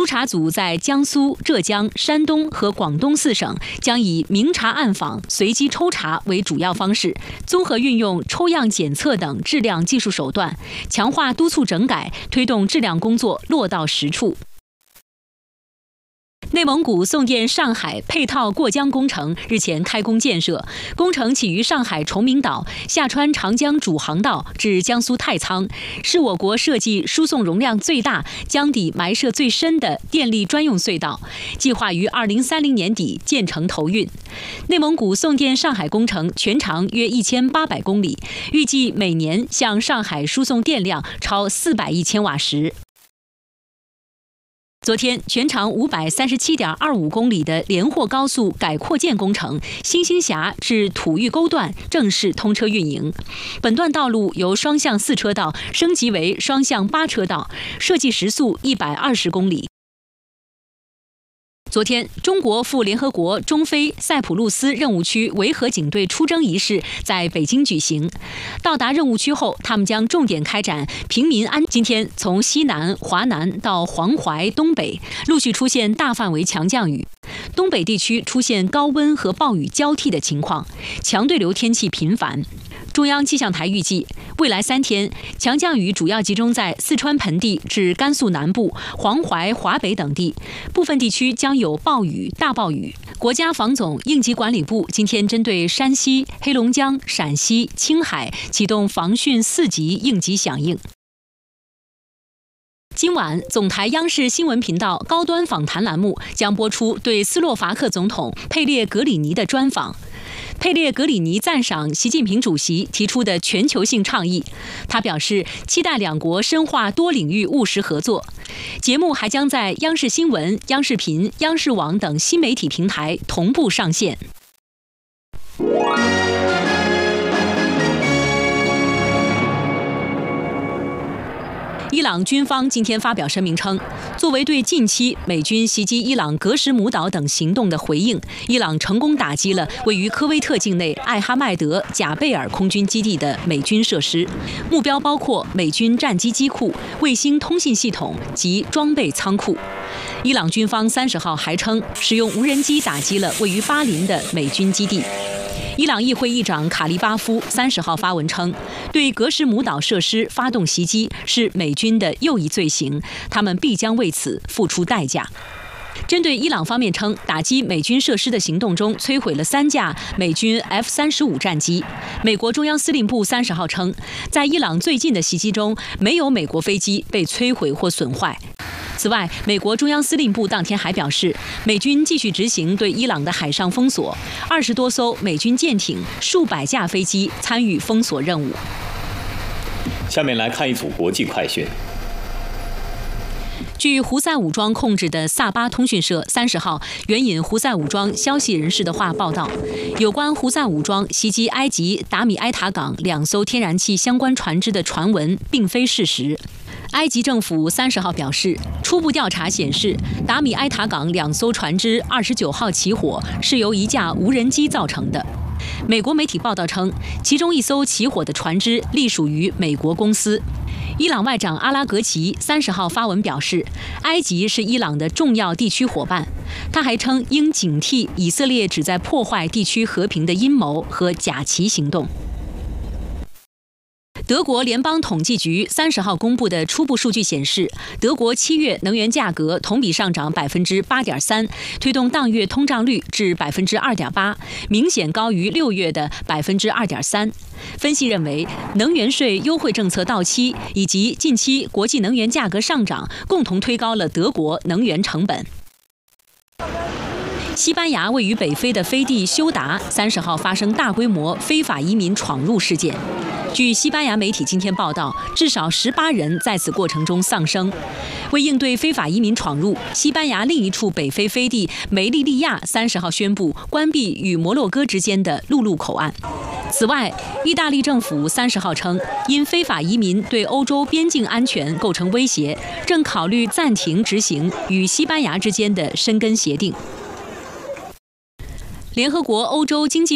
督查组在江苏、浙江、山东和广东4省将以明察暗访、随机抽查为主要方式，综合运用抽样检测等质量技术手段，强化督促整改，推动质量工作落到实处。内蒙古送电上海配套过江工程日前开工建设，工程起于上海崇明岛，下穿长江主航道至江苏太仓，是我国设计输送容量最大、江底埋设最深的电力专用隧道，计划于2030年底建成投运。内蒙古送电上海工程全长约1800公里，预计每年向上海输送电量超400亿千瓦时。昨天，全长537.25公里的连霍高速改扩建工程新兴峡至土峪沟段正式通车运营。本段道路由双向4车道升级为双向8车道，设计时速120公里。昨天，中国赴联合国中非塞浦路斯任务区维和警队出征仪式在北京举行。到达任务区后，他们将重点开展平民安。今天，从西南、华南到黄淮、东北，陆续出现大范围强降雨。东北地区出现高温和暴雨交替的情况，强对流天气频繁。中央气象台预计，未来3天，强降雨主要集中在四川盆地至甘肃南部、黄淮、华北等地，部分地区将有暴雨、大暴雨。国家防总应急管理部今天针对山西、黑龙江、陕西、青海启动防汛4级应急响应。今晚，总台央视新闻频道高端访谈栏目将播出对斯洛伐克总统佩列格里尼的专访。佩列格里尼赞赏习近平主席提出的全球性倡议，他表示期待两国深化多领域务实合作。节目还将在央视新闻、央视频、央视网等新媒体平台同步上线。伊朗军方今天发表声明称，作为对近期美军袭击伊朗格什姆岛等行动的回应，伊朗成功打击了位于科威特境内艾哈迈德贾贝尔空军基地的美军设施，目标包括美军战机机库、卫星通信系统及装备仓库。伊朗军方30号还称，使用无人机打击了位于巴林的美军基地。伊朗议会议长卡利巴夫30号发文称，对格什姆岛设施发动袭击是美军的又一罪行，他们必将为此付出代价。针对伊朗方面称，打击美军设施的行动中摧毁了3架美军 F-35战机。美国中央司令部30号称，在伊朗最近的袭击中，没有美国飞机被摧毁或损坏。此外，美国中央司令部当天还表示，美军继续执行对伊朗的海上封锁，20多艘美军舰艇、数百架飞机参与封锁任务。 下面来看一组国际快讯。 据胡塞武装控制的萨巴通讯社30号援引胡塞武装消息人士的话报道，有关胡塞武装袭击埃及达米埃塔港2艘天然气相关船只的传闻并非事实。埃及政府30号表示，初步调查显示，达米埃塔港2艘船只29号起火是由一架无人机造成的。美国媒体报道称，其中1艘起火的船只隶属于美国公司。伊朗外长阿拉格齐30号发文表示，埃及是伊朗的重要地区伙伴。他还称，应警惕以色列旨在破坏地区和平的阴谋和假旗行动。德国联邦统计局30号公布的初步数据显示，德国7月能源价格同比上涨8.3%，推动当月通胀率至2.8%，明显高于6月的2.3%。分析认为，能源税优惠政策到期以及近期国际能源价格上涨，共同推高了德国能源成本。西班牙位于北非的飞地休达30号发生大规模非法移民闯入事件。据西班牙媒体今天报道，至少18人在此过程中丧生。为应对非法移民闯入，西班牙另一处北非飞地梅利利亚30号宣布关闭与摩洛哥之间的陆路口岸。此外，意大利政府30号称，因非法移民对欧洲边境安全构成威胁，正考虑暂停执行与西班牙之间的申根协定。联合国欧洲经济